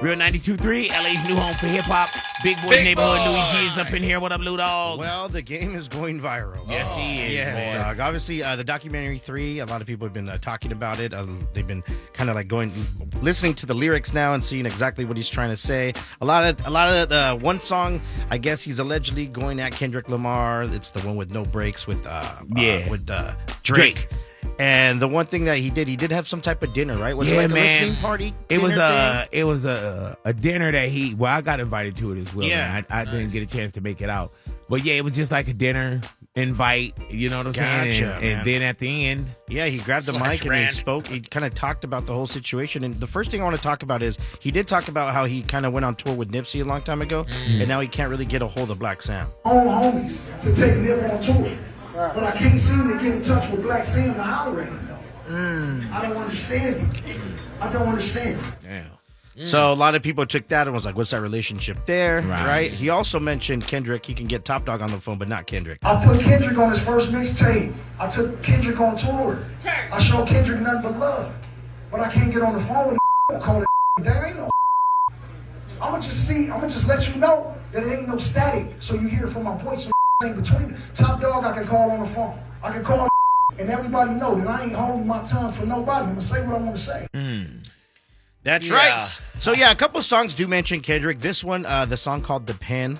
Real 92.3, LA's new home for hip hop. Big Boy Big Neighborhood Boy. Louis G is up in here. What up, Lou Dog? Well, the game is going viral. Yes, he is, Yes, man. dog. Obviously, the documentary 3, a lot of people have been talking about it. They've been kind of like listening to the lyrics now and seeing exactly what he's trying to say. A lot of the one song, I guess he's allegedly going at Kendrick Lamar. It's the one with No Breaks with Drake. And the one thing that he did have some type of dinner, right? Was it like a listening party? It was thing? it was a dinner that I got invited to it as well. Yeah. Man. I didn't get a chance to make it out, but yeah, it was just like a dinner invite. You know what I'm saying? Gotcha, And then at the end, Yeah, he grabbed the Slash mic and he rant. spoke. He kind of talked about the whole situation. And the first thing I want to talk about is he did talk about how he kind of went on tour with Nipsey a long time ago, and now he can't really get a hold of Black Sam. Own homies to take Nip on tour. But I can't seem to get in touch with Black Sam to holler at him, though. I don't understand it. I don't understand it. damn. So a lot of people took that and was like, what's that relationship there? Right. Right? He also mentioned Kendrick. He can get Top Dog on the phone, but not Kendrick. I put Kendrick on his first mixtape. I took Kendrick on tour. I showed Kendrick nothing but love. But I can't get on the phone with him. Call it there ain't no I'ma just let you know that it ain't no static, so you hear from my voice in between us. Top Dog I can call on the phone. I can call and everybody know that I ain't holding my tongue for nobody. I'm gonna say what I want to say. That's Yeah. right. So yeah, a couple of songs do mention Kendrick. This one, the song called "The Pen,"